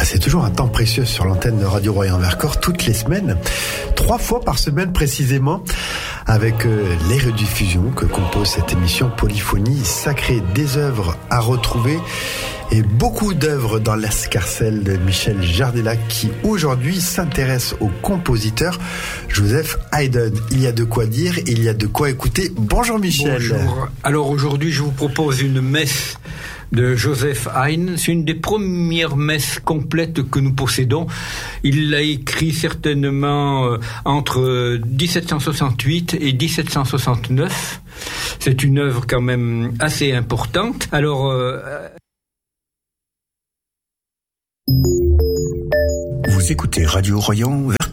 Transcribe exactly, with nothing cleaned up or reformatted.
Ah, c'est toujours un temps précieux sur l'antenne de Radio Royan-Vercors, toutes les semaines, trois fois par semaine précisément, avec euh, les rediffusions que compose cette émission Polyphonie sacrée, des œuvres à retrouver et beaucoup d'œuvres dans l'escarcelle de Michel Jardella qui aujourd'hui s'intéresse au compositeur Joseph Haydn. Il y a de quoi dire, il y a de quoi écouter. Bonjour Michel. Bonjour. Alors aujourd'hui je vous propose une messe de Joseph Haydn. C'est une des premières messes complètes que nous possédons. Il l'a écrit certainement euh, entre dix-sept cent soixante-huit et dix-sept cent soixante-neuf. C'est une œuvre quand même assez importante. Alors... Euh, Vous écoutez Radio Royan-Vercors.